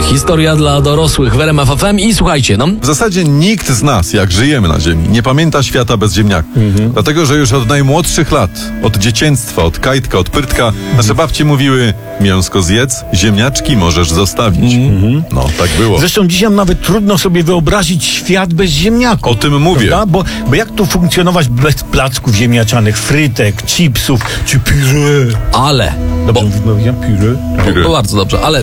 Historia dla dorosłych w RMF FM i słuchajcie, no. W zasadzie nikt z nas, jak żyjemy na Ziemi, nie pamięta świata bez ziemniaków. Dlatego, że już od najmłodszych lat, od dzieciństwa, od kajtka, od pyrtka, nasze babcie mówiły: mięsko zjedz, ziemniaczki możesz zostawić. No, tak było. Zresztą dzisiaj nawet trudno sobie wyobrazić świat bez ziemniaków. O tym mówię. Prawda? Bo jak tu funkcjonować bez placków ziemniaczanych, frytek, chipsów czy puree? Ale, Dobrze mówię? Puree? to bardzo dobrze, ale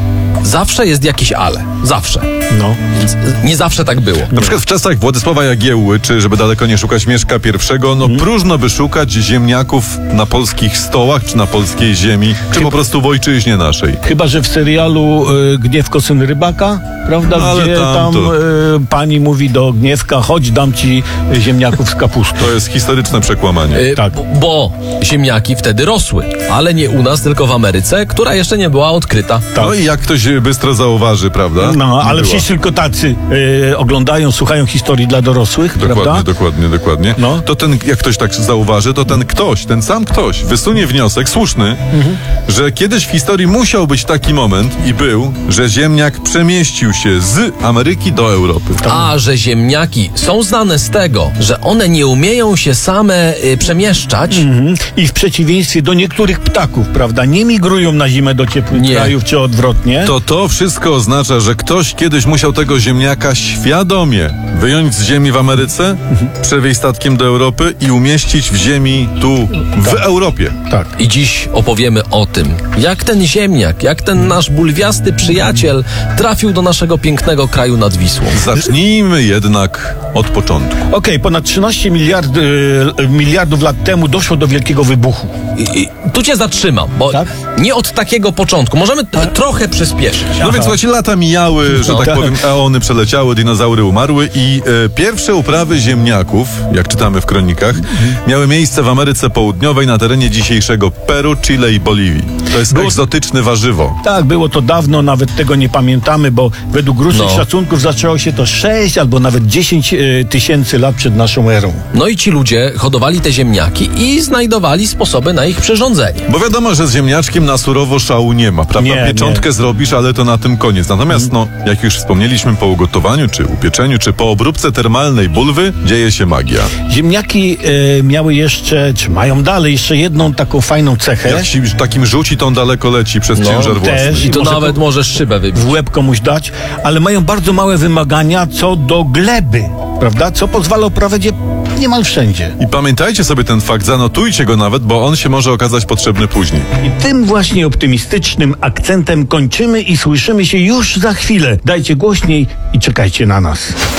zawsze jest jakieś ale. Zawsze. No. Więc nie zawsze tak było. Na przykład w czasach Władysława Jagiełły, czy żeby daleko nie szukać Mieszka I, no próżno by szukać ziemniaków na polskich stołach, czy na polskiej ziemi, czy po prostu w ojczyźnie naszej. Chyba że w serialu Gniewko syn rybaka, prawda? No, ale gdzie tam pani mówi do Gniewka: chodź, dam ci ziemniaków z kapustą. To jest historyczne przekłamanie. Tak. Bo ziemniaki wtedy rosły, ale nie u nas, tylko w Ameryce, która jeszcze nie była odkryta. No i jak ktoś bystro zauważy, prawda? No, ale Była. wszyscy tylko tacy oglądają, słuchają historii dla dorosłych, prawda? Dokładnie. No. To ten, jak ktoś tak zauważy, to ten sam ktoś wysunie wniosek słuszny, że kiedyś w historii musiał być taki moment i był, że ziemniak przemieścił się z Ameryki do Europy. A że ziemniaki są znane z tego, że one nie umieją się same przemieszczać, I w przeciwieństwie do niektórych ptaków, prawda? Nie migrują na zimę do ciepłych Nie. krajów, czy odwrotnie. To wszystko oznacza, że ktoś kiedyś musiał tego ziemniaka świadomie wyjąć z ziemi w Ameryce, przewieźć statkiem do Europy i umieścić w ziemi tu, w Europie. Tak. i dziś opowiemy o tym, jak ten ziemniak, jak ten nasz bulwiasty przyjaciel trafił do naszego pięknego kraju nad Wisłą. Zacznijmy jednak od początku. Okej, ponad 13 miliardów lat temu doszło do wielkiego wybuchu. I tu cię zatrzymam, bo Tak? nie od takiego początku. Możemy trochę przyspieszyć. No więc słuchajcie, lata mijały, że No. tak powiem, eony przeleciały, dinozaury umarły i pierwsze uprawy ziemniaków, jak czytamy w kronikach, miały miejsce w Ameryce Południowej na terenie dzisiejszego Peru, Chile i Boliwii. To jest egzotyczne warzywo. Tak, było to dawno, nawet tego nie pamiętamy, bo według różnych No. szacunków zaczęło się to 6 albo nawet 10 tysięcy lat przed naszą erą. No i ci ludzie hodowali te ziemniaki i znajdowali sposoby na ich przyrządzenie. Bo wiadomo, że z ziemniaczkiem na surowo szału nie ma, prawda? Nie, Pieczątkę zrobisz, ale to na tym koniec. Natomiast, jak już wspomnieliśmy, po ugotowaniu, czy upieczeniu, czy po obróbce termalnej bulwy, dzieje się magia. Ziemniaki miały jeszcze, czy mają dalej jeszcze jedną taką fajną cechę. Jak się takim rzuci, to on daleko leci przez ciężar własny. też. I to Może nawet możesz szybę wybić. w łeb komuś dać, ale mają bardzo małe wymagania co do gleby, prawda? Co pozwala uprawiać je niemal wszędzie. I pamiętajcie sobie ten fakt, zanotujcie go nawet, bo on się może okazać potrzebny później. I tym właśnie optymistycznym akcentem kończymy i słyszymy się już za chwilę. Dajcie głośniej i czekajcie na nas.